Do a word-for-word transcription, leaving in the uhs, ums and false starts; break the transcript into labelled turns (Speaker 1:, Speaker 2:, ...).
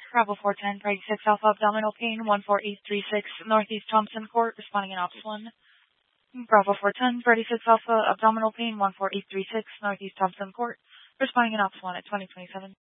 Speaker 1: Bravo four ten, Pride six Alpha, abdominal pain, one four eight three six, Northeast Thompson Court, responding in Ops one. Bravo four ten, Freddy six Alpha, abdominal pain, one four eight three six, Northeast Thompson Court, responding in Ops one at twenty twenty-seven.